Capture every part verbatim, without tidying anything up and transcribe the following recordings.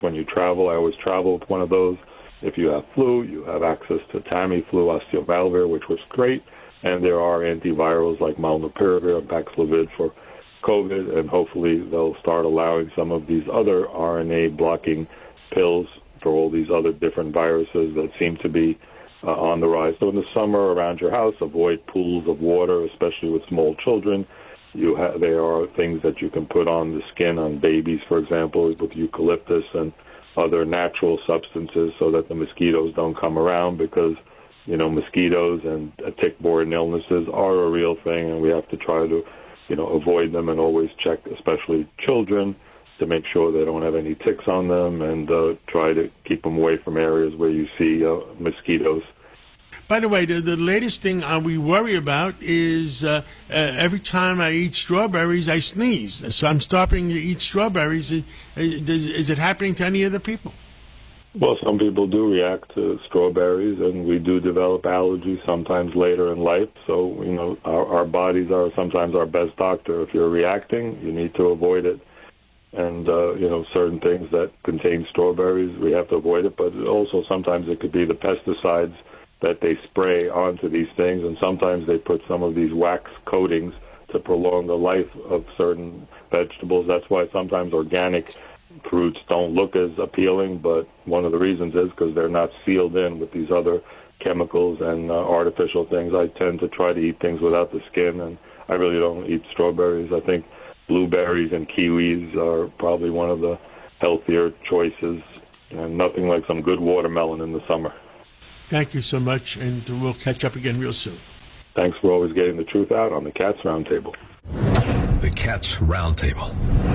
when you travel. I always travel with one of those. If you have flu, you have access to Tamiflu, Osteovalvir, which was great. And there are antivirals like Molnupiravir and Paxlovid for COVID, and hopefully they'll start allowing some of these other R N A-blocking pills for all these other different viruses that seem to be uh, on the rise. So in the summer around your house, avoid pools of water, especially with small children. You ha- there are things that you can put on the skin on babies, for example, with eucalyptus and other natural substances so that the mosquitoes don't come around, because, you know, mosquitoes and uh, tick-borne illnesses are a real thing, and we have to try to, you know, avoid them and always check, especially children, to make sure they don't have any ticks on them, and uh, try to keep them away from areas where you see uh, mosquitoes. By the way, the, the latest thing uh, we worry about is uh, uh, every time I eat strawberries, I sneeze. So I'm stopping to eat strawberries. Is, is it happening to any other people? Well, some people do react to strawberries, and we do develop allergies sometimes later in life. So, you know, our, our bodies are sometimes our best doctor. If you're reacting, you need to avoid it. And, uh, you know, certain things that contain strawberries, we have to avoid it. But also sometimes it could be the pesticides that they spray onto these things, and sometimes they put some of these wax coatings to prolong the life of certain vegetables. That's why sometimes organic fruits don't look as appealing, but one of the reasons is because they're not sealed in with these other chemicals and uh, artificial things. I tend to try to eat things without the skin, and I really don't eat strawberries. I think blueberries and kiwis are probably one of the healthier choices, and nothing like some good watermelon in the summer. Thank you so much, and we'll catch up again real soon. Thanks for always getting the truth out on the Cats Roundtable. The Cats Roundtable.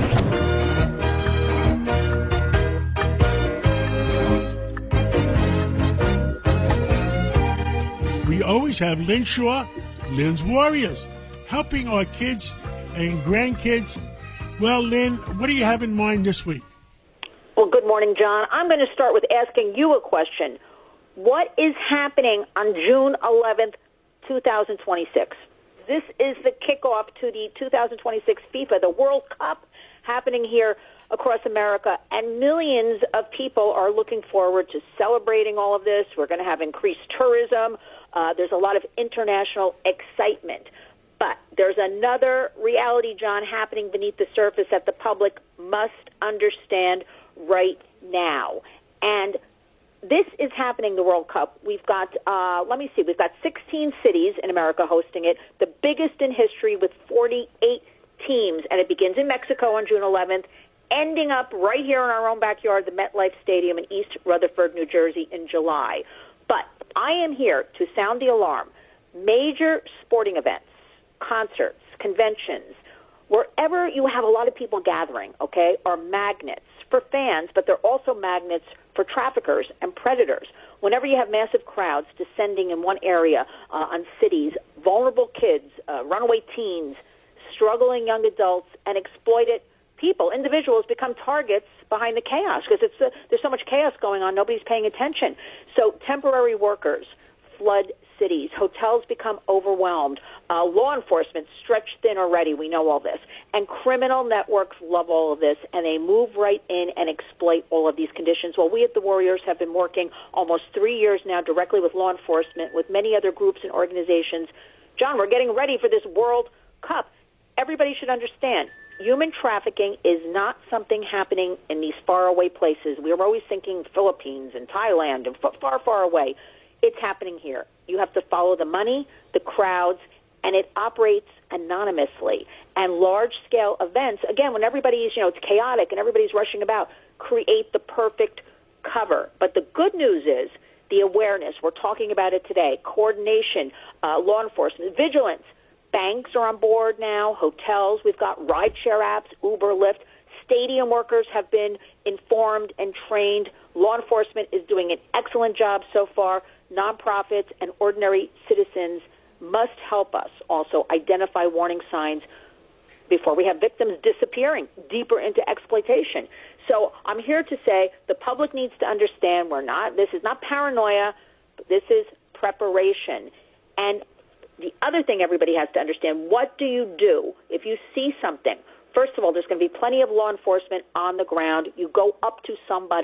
We always have Lynn Shaw, Lynn's Warriors, helping our kids and grandkids. Well, Lynn, what do you have in mind this week? Well, good morning, John. I'm going to start with asking you a question. What is happening on June eleventh, twenty twenty-six? This is the kickoff to the two thousand twenty-six FIFA, the World Cup, happening here across America, and millions of people are looking forward to celebrating all of this. We're going to have increased tourism. Uh, there's a lot of international excitement. But there's another reality, John, happening beneath the surface that the public must understand right now. And this is happening, the World Cup. We've got, uh, let me see, we've got sixteen cities in America hosting it, the biggest in history with forty-eight teams. And it begins in Mexico on June eleventh, ending up right here in our own backyard, the MetLife Stadium in East Rutherford, New Jersey in July. But I am here to sound the alarm. Major sporting events, concerts, conventions, wherever you have a lot of people gathering, okay, are magnets for fans, but they're also magnets for traffickers and predators. Whenever you have massive crowds descending in one area uh, on cities, vulnerable kids, uh, runaway teens, struggling young adults, and exploited people, individuals become targets behind the chaos because it's uh, there's so much chaos going on, nobody's paying attention. So temporary workers flood cities, hotels become overwhelmed, uh, law enforcement stretched thin already, we know all this, and criminal networks love all of this, and they move right in and exploit all of these conditions. Well, we at the Warriors have been working almost three years now directly with law enforcement, with many other groups and organizations. John, we're getting ready for this World Cup. Everybody should understand, human trafficking is not something happening in these faraway places. We are always thinking Philippines and Thailand and far, far away. It's happening here. You have to follow the money, the crowds, and it operates anonymously. And large-scale events, again, when everybody's, you know, it's chaotic and everybody's rushing about, create the perfect cover. But the good news is the awareness. We're talking about it today. Coordination, uh, law enforcement, vigilance. Banks are on board now, hotels. We've got rideshare apps, Uber, Lyft. Stadium workers have been informed and trained. Law enforcement is doing an excellent job so far. Nonprofits and ordinary citizens must help us also identify warning signs before we have victims disappearing deeper into exploitation. So I'm here to say the public needs to understand we're not, this is not paranoia, but this is preparation. And the other thing everybody has to understand, what do you do if you see something? First of all, there's going to be plenty of law enforcement on the ground. You go up to somebody